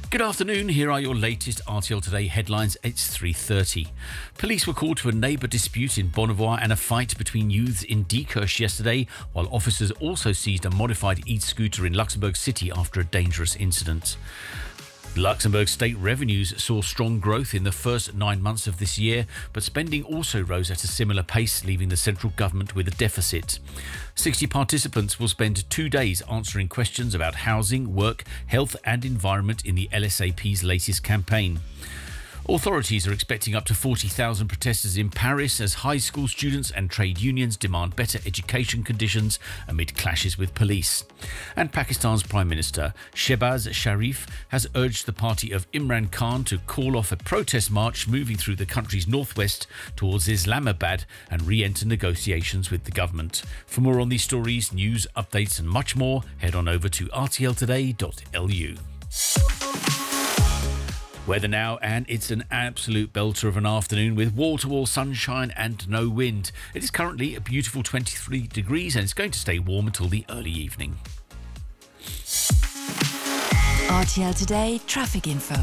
Good afternoon, here are your latest RTL Today headlines. It's 3:30. Police were called to a neighbour dispute in Bonnevoie and a fight between youths in Diekirch yesterday, while officers also seized a modified e-scooter in Luxembourg City after a dangerous incident. Luxembourg state revenues saw strong growth in the first 9 months of this year, but spending also rose at a similar pace, leaving the central government with a deficit. 60 participants will spend 2 days answering questions about housing, work, health and environment in the LSAP's latest campaign. Authorities are expecting up to 40,000 protesters in Paris as high school students and trade unions demand better education conditions amid clashes with police. And Pakistan's Prime Minister Shehbaz Sharif has urged the party of Imran Khan to call off a protest march moving through the country's northwest towards Islamabad and re-enter negotiations with the government. For more on these stories, news, updates and much more, head on over to rtltoday.lu. Weather now, and it's an absolute belter of an afternoon with wall-to-wall sunshine and no wind. It is currently a beautiful 23 degrees and it's going to stay warm until the early evening. RTL Today traffic info.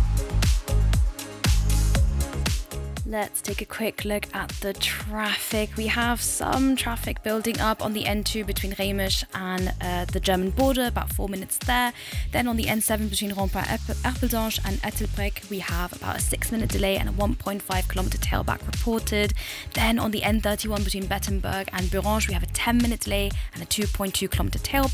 Let's take a quick look at the traffic. We have some traffic building up on the N2 between Rhemisch and the German border, about 4 minutes there. Then on the N7 between Rond-Point-Erpeldange and Ettelbruck, we have about a 6-minute delay and a 1.5 kilometer tailback reported. Then on the N31 between Bettemberg and Burange, we have a 10-minute delay and a 2.2 kilometer tailback.